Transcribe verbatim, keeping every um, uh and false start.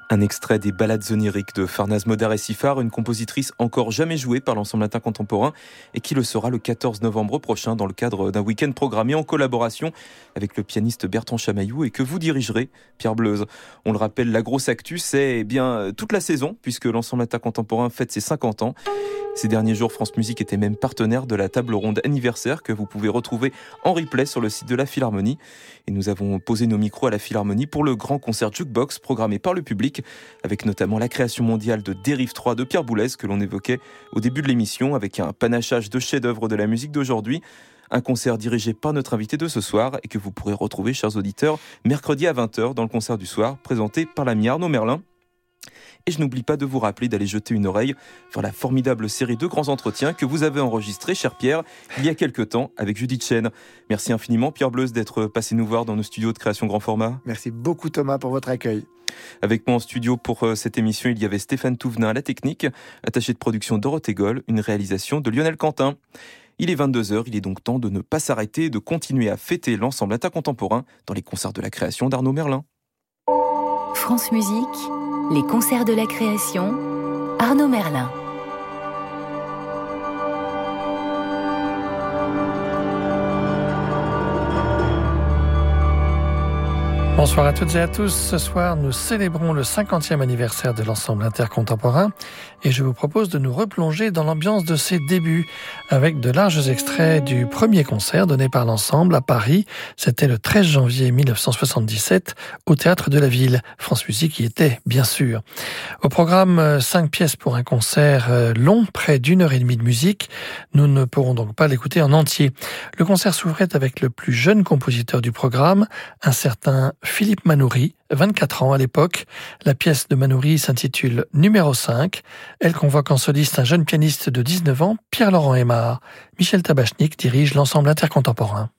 Un extrait des ballades oniriques de Farnaz Moder et Sifar, une compositrice encore jamais jouée par l'ensemble intercontemporain et qui le sera le quatorze novembre prochain dans le cadre d'un week-end programmé en collaboration avec le pianiste Bertrand Chamaillou et que vous dirigerez, Pierre Bleuze. On le rappelle, la grosse actu, c'est eh bien toute la saison puisque l'ensemble intercontemporain fête ses cinquante ans. Ces derniers jours, France Musique était même partenaire de la table ronde anniversaire que vous pouvez retrouver en replay sur le site de la Philharmonie. Et nous avons posé nos micros à la Philharmonie pour le grand concert Jukebox programmé par le public, avec notamment la création mondiale de Dérive trois de Pierre Boulez que l'on évoquait au début de l'émission, avec un panachage de chefs-d'œuvre de la musique d'aujourd'hui. Un concert dirigé par notre invité de ce soir et que vous pourrez retrouver, chers auditeurs, mercredi à vingt heures dans le concert du soir, présenté par l'ami Arnaud Merlin. Et je n'oublie pas de vous rappeler d'aller jeter une oreille vers la formidable série de grands entretiens que vous avez enregistrés, cher Pierre, il y a quelques temps avec Judith Chen. Merci infiniment, Pierre Bleuze, d'être passé nous voir dans nos studios de création grand format. Merci beaucoup, Thomas, pour votre accueil. Avec moi en studio pour cette émission, il y avait Stéphane Touvenin à la technique, attaché de production Dorothée Goll, une réalisation de Lionel Quentin. Il est vingt-deux heures, il est donc temps de ne pas s'arrêter et de continuer à fêter l'ensemble intercontemporain dans les concerts de la création d'Arnaud Merlin. France Musique, les concerts de la création, Arnaud Merlin. Bonsoir à toutes et à tous. Ce soir, nous célébrons le cinquantième anniversaire de l'ensemble intercontemporain et je vous propose de nous replonger dans l'ambiance de ses débuts avec de larges extraits du premier concert donné par l'ensemble à Paris. C'était le treize janvier mille neuf cent soixante-dix-sept au Théâtre de la Ville. France Musique y était, bien sûr. Au programme, cinq pièces pour un concert long, près d'une heure et demie de musique. Nous ne pourrons donc pas l'écouter en entier. Le concert s'ouvrait avec le plus jeune compositeur du programme, un certain Philippe Manoury, vingt-quatre ans à l'époque. La pièce de Manoury s'intitule Numéro cinq. Elle convoque en soliste un jeune pianiste de dix-neuf ans, Pierre-Laurent Aimard. Michel Tabachnik dirige l'ensemble intercontemporain.